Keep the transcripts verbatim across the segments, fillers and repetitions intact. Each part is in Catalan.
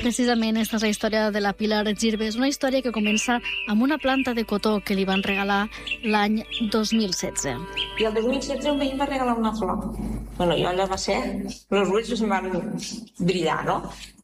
Precisament aquesta és la història de la Pilar Girbes, una història que comença amb una planta de cotó que li van regalar l'any dos mil setze. I el dos mil setze un veí em va regalar una flor. Bueno, jo allò va ser... Els ulls em van brillar, no?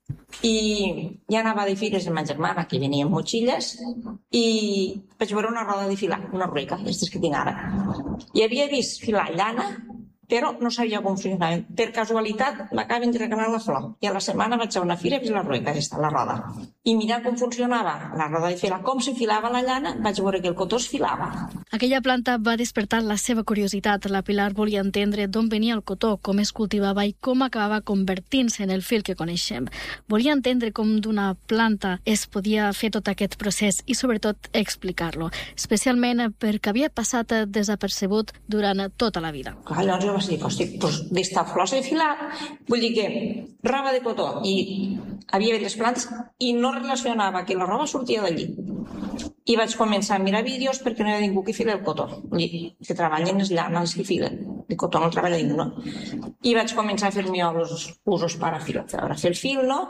I ja anava de fires amb ma germana, que venia amb motxilles, i vaig veure una roda de filar, una rueca, aquestes que tinc ara. I havia vist filar llana, però no sabia com funcionava. Per casualitat m'acaben de regalar la flor. I a la setmana vaig a una fira i he vist la rueca, aquesta, la roda. I mirar com funcionava la roda de filar, com se filava la llana, vaig veure que el cotó es filava. Aquella planta va despertar la seva curiositat. La Pilar volia entendre d'on venia el cotó, com es cultivava i com acabava convertint-se en el fil que coneixem. Volia entendre com d'una planta es podia fer tot aquest procés i, sobretot, explicar-lo, especialment perquè havia passat desapercebut durant tota la vida. Clar, llavors jo vaig dir, hosti, doncs d'esta flor de filar, vull dir que roba de cotó, i havia les plantes, i no relacionava que la roba sortia d'allí. I vaig començar a mirar vídeos perquè no hi ha ningú que fila el cotó, que treballen les llanes que filen, de cotó no treballa ningú, no? I vaig començar a fer-me els usos per a filar, a fer el fil, no?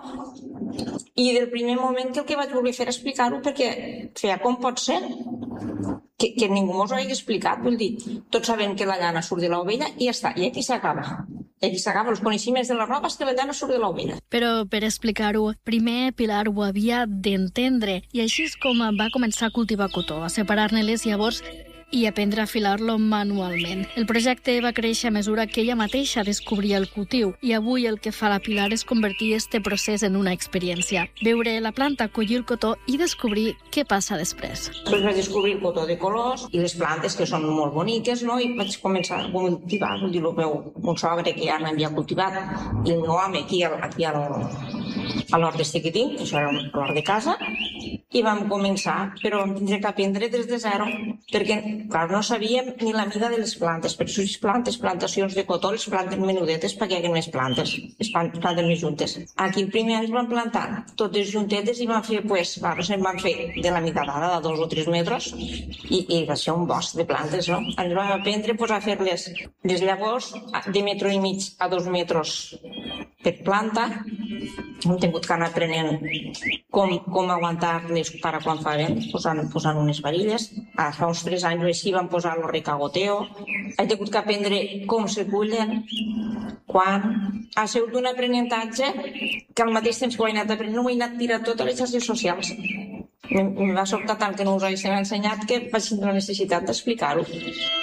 I del primer moment que el que vaig voler fer explicar-ho, perquè feia com pot ser que, que ningú mos ho hagi explicat, vull dir, tots sabem que la llana surt de l'ovella i ja està, i aquí s'acaba. I aquí s'acaba, els coneixements de la roba és que la llana surt de l'ovella. Però per explicar-ho, primer Pilar ho havia d'entendre, i així és com va començar a cultivar cotó, a separar-ne les llavors i aprendre a filar-lo manualment. El projecte va créixer a mesura que ella mateixa descobria el cultiu, i avui el que fa la Pilar és convertir este procés en una experiència. Veure la planta, collir el cotó i descobrir què passa després. Després vaig descobrir el cotó de colors i les plantes, que són molt boniques, no? I vaig començar a cultivar, vull dir, el meu un sogre que ja n'havia cultivat, i el meu home aquí, aquí al, a l'hort este que tinc, això era l'hort de casa, i vam començar, però vam tindre que aprendre des de zero, perquè, clar, no sabíem ni la mida de les plantes, per això les plantes, plantacions de cotó, les plantes menudetes perquè hi ha més plantes, les plantes més juntes. Aquí el primer any vam plantar totes juntetes i vam fer, pues, va, no sé, vam fer de la mitadada, de dos o tres metres, i, i va ser un bosc de plantes, no? Ens vam aprendre pues, a fer les, les llavors de metro i mig a dos metres per planta. Hem tingut que anar aprenent com, com aguantar-les per a quan fa vent, posant, posant unes varilles. Ara fa uns tres anys o així vam posar el recagoteo. He tingut que aprendre com se cullen, quan. Ha sigut un aprenentatge que al mateix temps que ho he anat aprenent ho he anat tirar tot a les xarxes socials. Em va sobtar tant que no us ho haguéssim ensenyat que vaig tenir la necessitat d'explicar-ho.